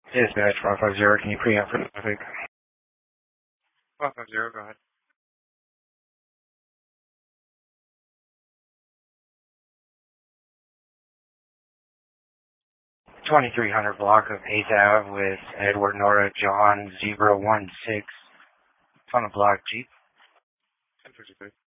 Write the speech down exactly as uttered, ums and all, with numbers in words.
Dispatch five five zero, can you pre-amp for traffic? five five zero, go ahead. twenty-three hundred block of eighth Ave with Edward Nora John zero one six. It's on a black Jeep. ten fifty-three.